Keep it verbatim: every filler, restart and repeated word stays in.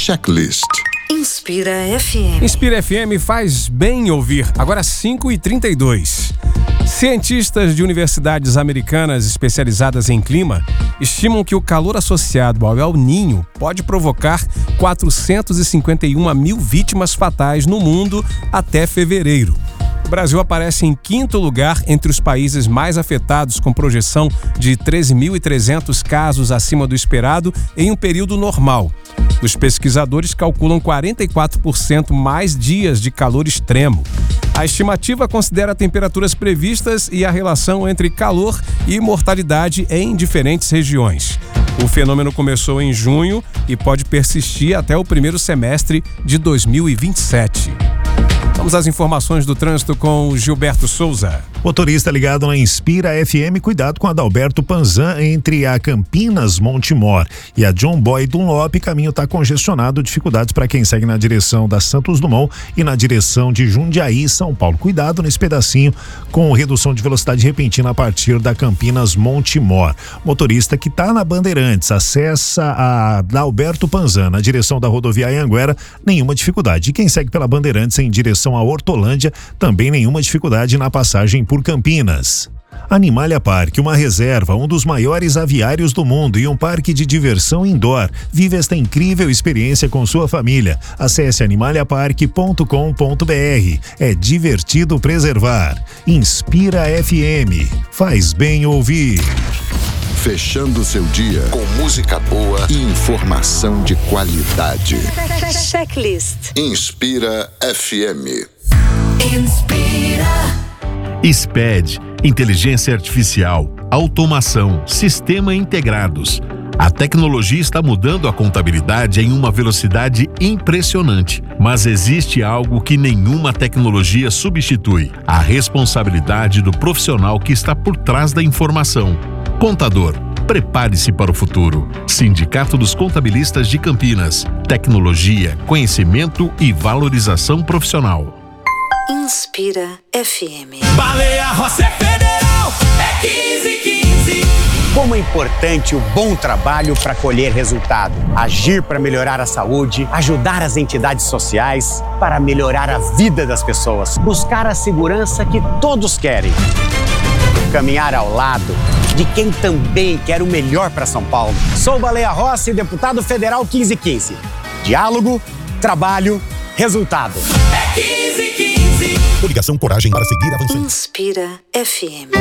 Checklist. Inspira F M. Inspira F M faz bem ouvir. Agora cinco e trinta e dois. Cientistas de universidades americanas especializadas em clima estimam que o calor associado ao El Niño pode provocar quatrocentos e cinquenta e uma mil vítimas fatais no mundo até fevereiro. O Brasil aparece em quinto lugar entre os países mais afetados, com projeção de treze mil e trezentos casos acima do esperado em um período normal. Os pesquisadores calculam quarenta e quatro por cento mais dias de calor extremo. A estimativa considera temperaturas previstas e a relação entre calor e mortalidade em diferentes regiões. O fenômeno começou em junho e pode persistir até o primeiro semestre de dois mil e vinte e sete. Vamos às informações do trânsito com Gilberto Souza. Motorista ligado na Inspira F M, cuidado com a Adalberto Panzan entre a Campinas Montemor e a John Boy Dunlop. Caminho está congestionado, dificuldades para quem segue na direção da Santos Dumont e na direção de Jundiaí, São Paulo. Cuidado nesse pedacinho com redução de velocidade repentina a partir da Campinas Montemor. Motorista que está na Bandeirantes, acessa a Adalberto Panzan na direção da rodoviária Anguera, nenhuma dificuldade. E quem segue pela Bandeirantes em direção a Hortolândia, também nenhuma dificuldade na passagem por Campinas. Animalia Park, uma reserva, um dos maiores aviários do mundo e um parque de diversão indoor. Vive esta incrível experiência com sua família. Acesse animalia park ponto com ponto b r. É divertido preservar. Inspira F M. Faz bem ouvir. Fechando seu dia com música boa e informação de qualidade. Checklist. Inspira F M. Inspira. S P E D, inteligência artificial, automação, sistema integrados. A tecnologia está mudando a contabilidade em uma velocidade impressionante, mas existe algo que nenhuma tecnologia substitui: a responsabilidade do profissional que está por trás da informação. Contador, prepare-se para o futuro. Sindicato dos Contabilistas de Campinas. Tecnologia, conhecimento e valorização profissional. Inspira F M. Baleia Rossi é federal, é quinze quinze. Como é importante o bom trabalho para colher resultado. Agir para melhorar a saúde, ajudar as entidades sociais, para melhorar a vida das pessoas. Buscar a segurança que todos querem. Caminhar ao lado de quem também quer o melhor para São Paulo. Sou Baleia Rossi, deputado federal quinze quinze. Diálogo, trabalho, resultado. É quinze quinze. Coligação Coragem para seguir avançando. Inspira F M.